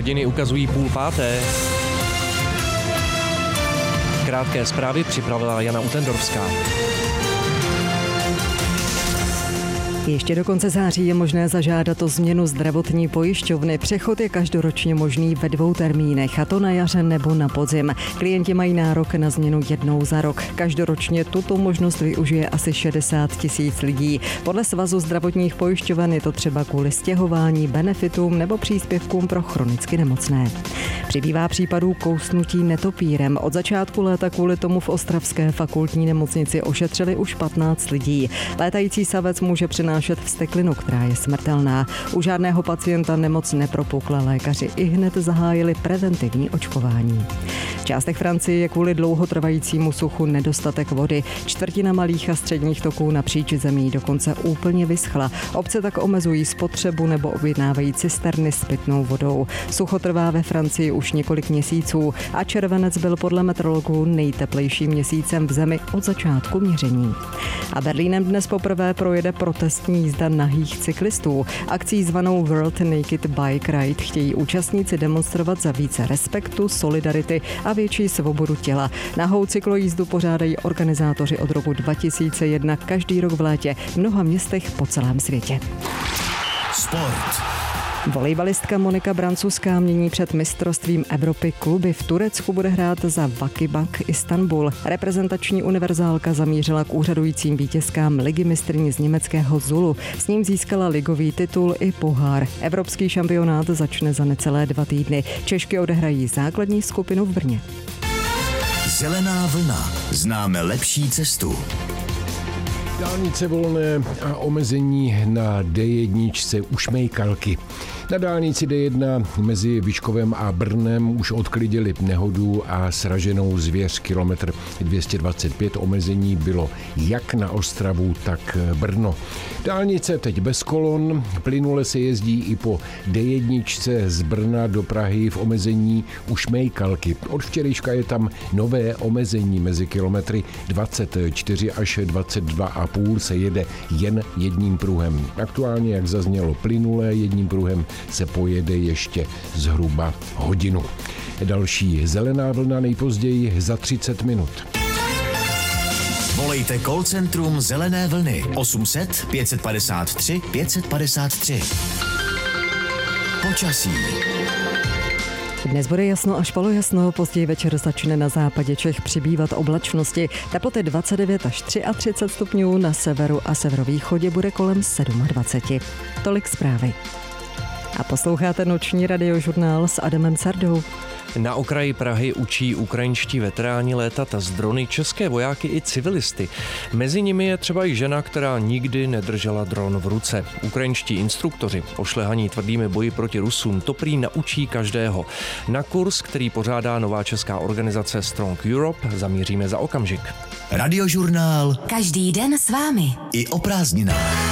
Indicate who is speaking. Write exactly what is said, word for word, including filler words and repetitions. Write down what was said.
Speaker 1: Hodiny ukazují půl páté. Krátké zprávy připravila Jana Utendorská.
Speaker 2: Ještě do konce září je možné zažádat o změnu zdravotní pojišťovny. Přechod je každoročně možný ve dvou termínech, a to na jaře nebo na podzim. Klienti mají nárok na změnu jednou za rok. Každoročně tuto možnost využije asi šedesát tisíc lidí. Podle Svazu zdravotních pojišťoven je to třeba kvůli stěhování, benefitům nebo příspěvkům pro chronicky nemocné. Přibývá případů kousnutí netopírem. Od začátku léta kvůli tomu v ostravské fakultní nemocnici ošetřili už patnáct lidí. Létající savec může přinášet vzteklinu, která je smrtelná. U žádného pacienta nemoc nepropukla, lékaři ihned zahájili preventivní očkování. V částech Francie je kvůli dlouhotrvajícímu suchu nedostatek vody. Čtvrtina malých a středních toků napříč zemí dokonce úplně vyschla. Obce tak omezují spotřebu nebo objednávají cisterny s pitnou vodou. Sucho trvá ve Francii už několik měsíců a červenec byl podle meteorologů nejteplejším měsícem v zemi od začátku měření. A Berlínem dnes poprvé projede protestní jízda nahých cyklistů. Akcí zvanou World Naked Bike Ride chtějí účastníci demonstrovat za více respektu, solidarity a větší svobodu těla. Nahou cyklojízdu pořádají organizátoři od roku dva tisíce jedna každý rok v létě v mnoha městech po celém světě.
Speaker 3: Sport.
Speaker 2: Volejbalistka Monika Brancuská mění před mistrovstvím Evropy kluby. V Turecku bude hrát za Vakibak Istanbul. Reprezentační univerzálka zamířila k úřadujícím vítězkám ligy mistryň z německého Zulu. S ním získala ligový titul i pohár. Evropský šampionát začne za necelé dva týdny. Češky odehrají základní skupinu v Brně.
Speaker 3: Zelená vlna. Známe lepší cestu.
Speaker 4: Dálnice volné a omezení na D jedna u Šmejkalky. Na dálnici D jedna mezi Vyškovem a Brnem už odklidili nehodu a sraženou zvěř kilometr dvě stě dvacet pět. Omezení bylo jak na Ostravu, tak Brno. Dálnice teď bez kolon, plynule se jezdí i po D jedna z Brna do Prahy v omezení u Šmejkalky. Od včerejška je tam nové omezení mezi kilometry dvacet čtyři až dvacet dva a půl se jede jen jedním pruhem. Aktuálně, jak zaznělo, plynule jedním pruhem se pojede ještě zhruba hodinu. Další zelená vlna nejpozději za třicet minut.
Speaker 3: Volejte call centrum Zelené vlny osm set pět padesát tři pět padesát tři. Počasí.
Speaker 2: Dnes bude jasno až polojasno, později večer začne na západě Čech přibývat oblačnosti. Teploty dvacet devět až třicet tři stupňů, na severu a severovýchodě bude kolem dvacet sedm. Tolik zprávy. A posloucháte noční radiožurnál s Adamem Sardou.
Speaker 1: Na okraji Prahy učí ukrajinští veteráni létat z drony české vojáky i civilisty. Mezi nimi je třeba i žena, která nikdy nedržela dron v ruce. Ukrajinští instruktoři, ošlehaní tvrdými boji proti Rusům, to prý naučí každého. Na kurz, který pořádá nová česká organizace Strong Europe, zamíříme za okamžik.
Speaker 3: Radiožurnál.
Speaker 5: Každý den s vámi.
Speaker 3: I o prázdninách.